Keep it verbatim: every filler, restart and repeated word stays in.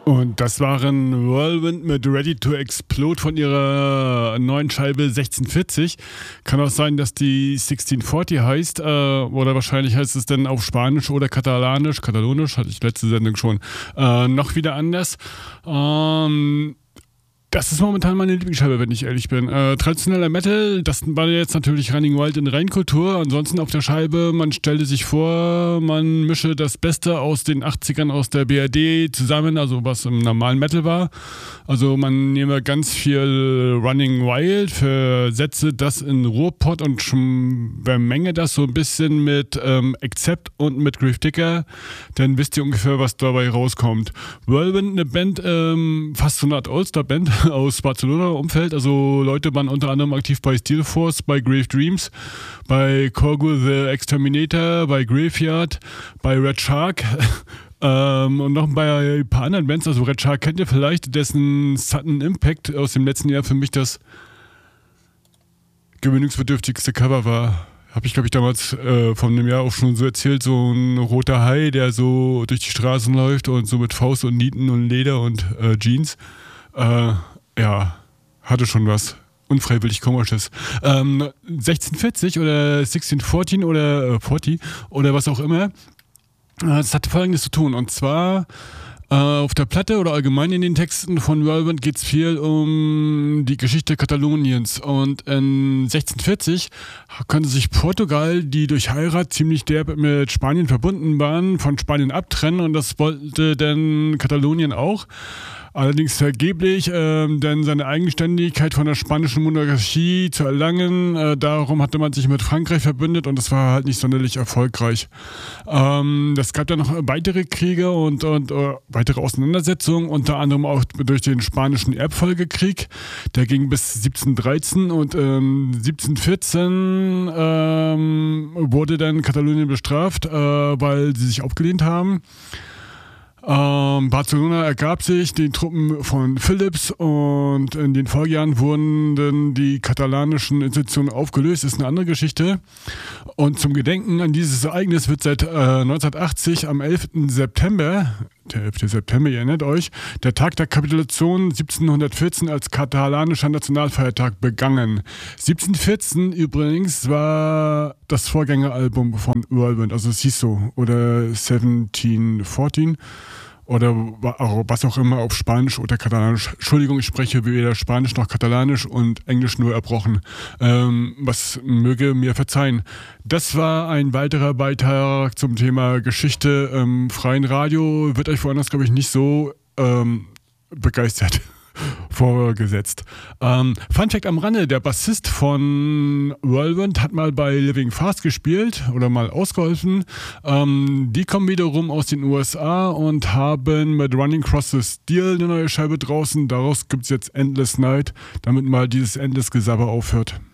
Und das waren Whirlwind mit Ready to Explode von ihrer neuen Scheibe sechzehn vierzig. Kann auch sein, dass die sechzehn vierzig heißt, äh, oder wahrscheinlich heißt es dann auf Spanisch oder Katalanisch. Katalonisch hatte ich letzte Sendung schon. Äh, noch wieder anders. Ähm... Das ist momentan meine Lieblingsscheibe, wenn ich ehrlich bin. Äh, traditioneller Metal, das war jetzt natürlich Running Wild in Reinkultur. Ansonsten auf der Scheibe, man stellte sich vor, man mische das Beste aus den achtzigern aus der B R D zusammen, also was im normalen Metal war. Also man nehme ganz viel Running Wild, versetze das in Ruhrpott und bemenge das so ein bisschen mit ähm, Accept und mit Gravedigger. Dann wisst ihr ungefähr, was dabei rauskommt. Whirlwind, eine Band, ähm, fast so eine Art All-Star-Band aus Barcelona-Umfeld. Also Leute waren unter anderem aktiv bei Steel Force, bei Grave Dreams, bei Korgu the Exterminator, bei Graveyard, bei Red Shark ähm, und noch bei ein paar anderen Bands. Also Red Shark kennt ihr vielleicht, dessen Sudden Impact aus dem letzten Jahr für mich das gewöhnungsbedürftigste Cover war. Habe ich, glaube ich, damals äh, von einem Jahr auch schon so erzählt, so ein roter Hai, der so durch die Straßen läuft und so mit Faust und Nieten und Leder und äh, Jeans. Äh, ja, hatte schon was unfreiwillig Komisches. Ähm, sechzehn vierzig oder sechzehn vierzehn oder äh, vierzig oder was auch immer, es äh, hat Folgendes zu tun. Und zwar äh, auf der Platte oder allgemein in den Texten von Whirlwind geht es viel um die Geschichte Kataloniens. Und in sechzehn vierzig konnte sich Portugal, die durch Heirat ziemlich derb mit Spanien verbunden waren, von Spanien abtrennen. Und das wollte dann Katalonien auch. Allerdings vergeblich, äh, denn seine Eigenständigkeit von der spanischen Monarchie zu erlangen, äh, darum hatte man sich mit Frankreich verbündet und das war halt nicht sonderlich erfolgreich. Ähm, das gab dann noch weitere Kriege und, und äh, weitere Auseinandersetzungen, unter anderem auch durch den spanischen Erbfolgekrieg. Der ging bis siebzehnhundertdreizehn und ähm, siebzehnhundertvierzehn ähm, wurde dann Katalonien bestraft, äh, weil sie sich aufgelehnt haben. Ähm, Barcelona ergab sich den Truppen von Philips und in den Folgejahren wurden dann die katalanischen Institutionen aufgelöst. Ist eine andere Geschichte. Und zum Gedenken an dieses Ereignis wird seit äh, neunzehnhundertachtzig am elften September, der elfte September, ihr erinnert euch, der Tag der Kapitulation siebzehnhundertvierzehn als katalanischer Nationalfeiertag begangen. siebzehnhundertvierzehn übrigens war das Vorgängeralbum von Whirlwind, also es hieß so, oder siebzehnhundertvierzehn oder was auch immer auf Spanisch oder Katalanisch. Entschuldigung, ich spreche weder Spanisch noch Katalanisch und Englisch nur erbrochen. Ähm, was möge mir verzeihen. Das war ein weiterer Beitrag zum Thema Geschichte im freien Radio. Wird euch woanders, glaube ich, nicht so ähm, begeistert vorgesetzt. Ähm, Fun Fact am Rande, der Bassist von Whirlwind hat mal bei Living Fast gespielt oder mal ausgeholfen. Ähm, die kommen wiederum aus den U S A und haben mit Running Across the Steel eine neue Scheibe draußen. Daraus gibt es jetzt Endless Night, damit mal dieses Endless Gesabber aufhört.